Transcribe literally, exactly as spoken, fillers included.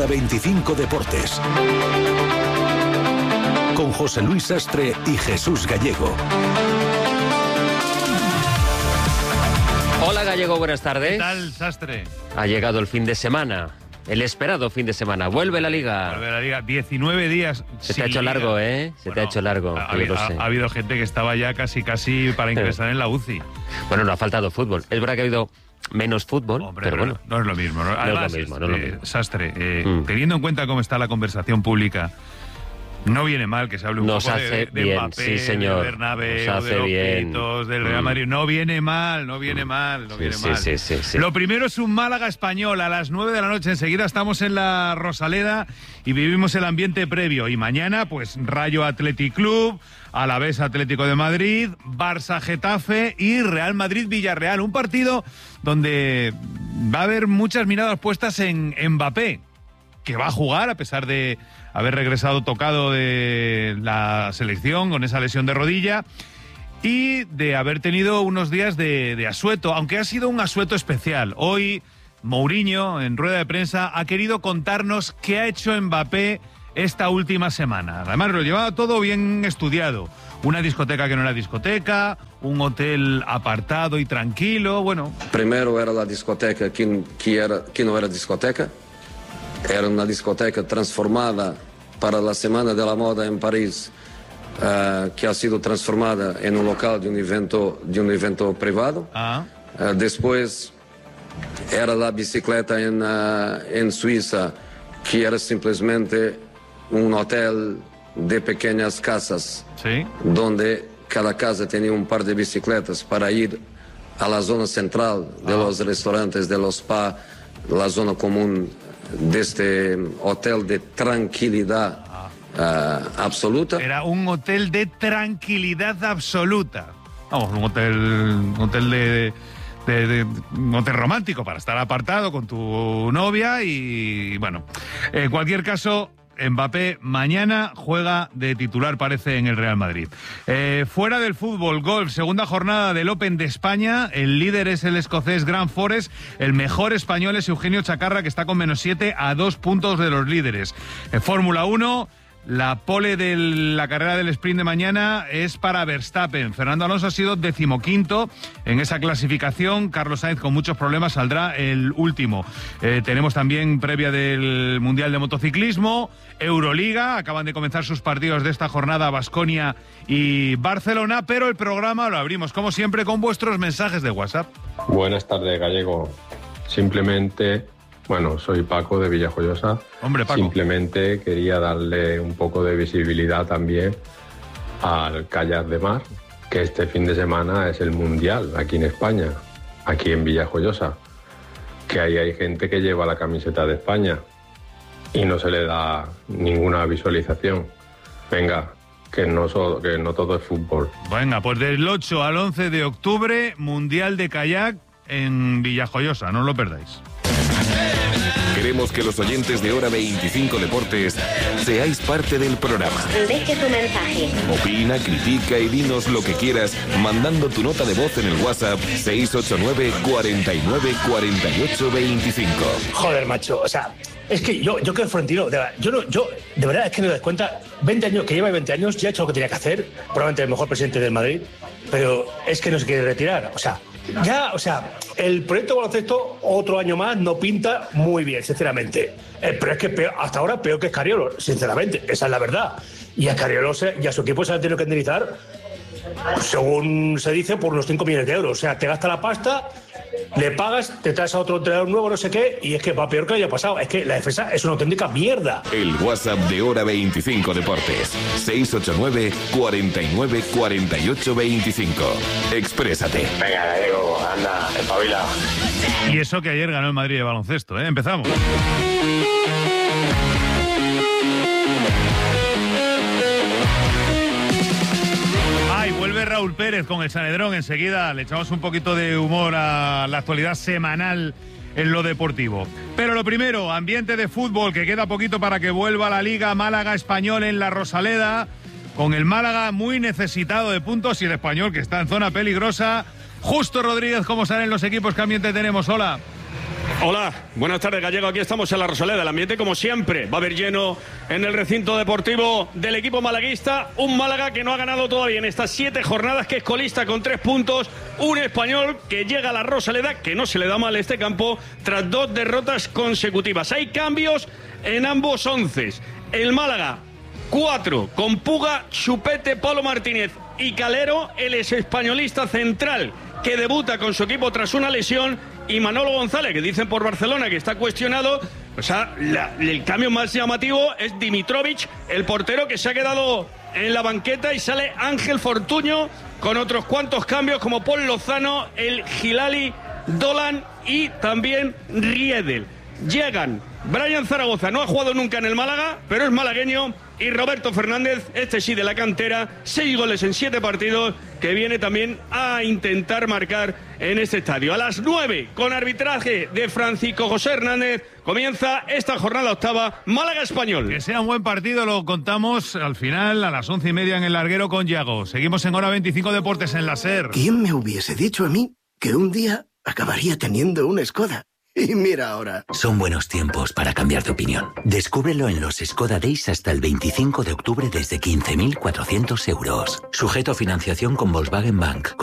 Hora veinticinco Deportes. Con José Luis Sastre y Jesús Gallego. Hola Gallego, buenas tardes. ¿Qué tal, Sastre? Ha llegado el fin de semana, el esperado fin de semana. Vuelve la Liga. Vuelve la Liga. diecinueve días. Se te ha hecho largo, ¿eh? Se bueno, te ha hecho largo. Ha, ha, ha habido gente que estaba ya casi casi para ingresar en la U C I. Bueno, no ha faltado fútbol. Es verdad que ha habido menos fútbol, Hombre, pero bueno. No, no es lo mismo. ¿no? Además, no es lo mismo, no es lo mismo. Eh, Sastre, eh, mm. teniendo en cuenta cómo está la conversación pública, no viene mal que se hable un Nos poco hace de, de bien, Mbappé, sí, señor. de Bernabéu, Nos hace de los bien. gritos, del Real Madrid. No viene mal, no viene mal, no sí, viene sí, mal. Sí, sí, sí. Lo primero es un Málaga Español a las nueve de la noche. Enseguida estamos en la Rosaleda y vivimos el ambiente previo. Y mañana, pues, Rayo Athletic Club, Alavés Atlético de Madrid, Barça Getafe y Real Madrid Villarreal. Un partido donde va a haber muchas miradas puestas en Mbappé, que va a jugar a pesar de haber regresado tocado de la selección con esa lesión de rodilla y de haber tenido unos días de, de asueto, aunque ha sido un asueto especial. Hoy Mourinho, en rueda de prensa, ha querido contarnos qué ha hecho Mbappé esta última semana. Además, lo llevaba todo bien estudiado. Una discoteca que no era discoteca, un hotel apartado y tranquilo, bueno. Primero era la discoteca que, que, era, que no era discoteca. Era una discoteca transformada para la Semana de la Moda en París, uh, que ha sido transformada en un local de un evento, de un evento privado. Ah. Uh, después era la bicicleta en, uh, en Suiza, que era simplemente un hotel de pequeñas casas, ¿sí? Donde cada casa tenía un par de bicicletas para ir a la zona central de ah. los restaurantes, de los spa, la zona común de este hotel de tranquilidad uh, absoluta. Era un hotel de tranquilidad absoluta. Vamos, un hotel, un hotel de, de, de, de un hotel romántico para estar apartado con tu novia y, bueno, en cualquier caso, Mbappé mañana juega de titular, parece, en el Real Madrid. Eh, fuera del fútbol, golf, segunda jornada del Open de España. El líder es el escocés Grant Forrest. El mejor español es Eugenio Chacarra, que está con menos siete a dos puntos de los líderes. En Fórmula uno... la pole de la carrera del sprint de mañana es para Verstappen. Fernando Alonso ha sido decimoquinto en esa clasificación. Carlos Sainz, con muchos problemas, saldrá el último. Eh, tenemos también previa del Mundial de Motociclismo, Euroliga. Acaban de comenzar sus partidos de esta jornada Baskonia y Barcelona, pero el programa lo abrimos, como siempre, con vuestros mensajes de WhatsApp. Buenas tardes, Gallego. Simplemente... Bueno, soy Paco de Villajoyosa. Hombre, Paco. Simplemente quería darle un poco de visibilidad también al kayak de mar, que este fin de semana es el Mundial aquí en España, aquí en Villajoyosa, que ahí hay gente que lleva la camiseta de España y no se le da ninguna visualización. Venga, que no, so, que no todo es fútbol. Venga, pues del ocho al once de octubre, Mundial de Kayak en Villajoyosa, no os lo perdáis. Queremos que los oyentes de Hora veinticinco Deportes seáis parte del programa. Deje tu mensaje. Opina, critica y dinos lo que quieras mandando tu nota de voz en el WhatsApp seis ocho nueve, cuarenta y nueve, cuarenta y ocho, veinticinco. Joder, macho, o sea, es que yo, yo que Florentino, de verdad, yo, no, yo de verdad es que no me das cuenta, veinte años, que lleva veinte años, ya ha hecho lo que tenía que hacer, probablemente el mejor presidente del Madrid, pero es que no se quiere retirar, o sea, ya, o sea, el proyecto de baloncesto otro año más no pinta muy bien, sinceramente. Eh, pero es que peor, hasta ahora peor que Scariolo, sinceramente, esa es la verdad. Y a Scariolo y a su equipo se han tenido que enderezar, según se dice, por unos cinco millones de euros. O sea, te gasta la pasta, le pagas, te traes a otro entrenador nuevo, no sé qué, y es que va peor que haya pasado. Es que la defensa es una auténtica mierda. El WhatsApp de Hora veinticinco Deportes, seis ocho nueve, cuarenta y nueve, cuarenta y ocho, veinticinco. Exprésate. Venga, Gallego, anda, espabila. Y eso que ayer ganó el Madrid de baloncesto, ¿eh? Empezamos. Vuelve Raúl Pérez con el Sanedrón. Enseguida le echamos un poquito de humor a la actualidad semanal en lo deportivo. Pero lo primero, ambiente de fútbol, que queda poquito para que vuelva la Liga. Málaga Español en la Rosaleda, con el Málaga muy necesitado de puntos y el Español que está en zona peligrosa. Justo Rodríguez, ¿cómo salen los equipos? ¿Qué ambiente tenemos? Hola. Hola, buenas tardes, Gallego. Aquí estamos en la Rosaleda. El ambiente, como siempre, va a haber lleno en el recinto deportivo del equipo malaguista. Un Málaga que no ha ganado todavía en estas siete jornadas, que es colista con tres puntos. Un español que llega a la Rosaleda, que no se le da mal este campo, tras dos derrotas consecutivas. Hay cambios en ambos onces. El Málaga, cuatro, con Puga, Chupete, Pablo Martínez y Calero, el ex españolista central, que debuta con su equipo tras una lesión, y Manolo González, que dicen por Barcelona que está cuestionado. O sea, la, el cambio más llamativo es Dimitrovic, el portero, que se ha quedado en la banqueta, y sale Ángel Fortuño, con otros cuantos cambios como Paul Lozano, el Hilali, Dolan y también Riedel. Llegan Brian Zaragoza, no ha jugado nunca en el Málaga, pero es malagueño, y Roberto Fernández, este sí de la cantera, seis goles en siete partidos, que viene también a intentar marcar en este estadio. A las nueve, con arbitraje de Francisco José Hernández, comienza esta jornada octava, Málaga Español. Que sea un buen partido, lo contamos al final, a las once y media en el larguero con Yago. Seguimos en Hora veinticinco Deportes en la SER. ¿Quién me hubiese dicho a mí que un día acabaría teniendo una Skoda? Y mira ahora. Son buenos tiempos para cambiar de opinión. Descúbrelo en los Skoda Days hasta el veinticinco de octubre desde quince mil cuatrocientos euros. Sujeto a financiación con Volkswagen Bank.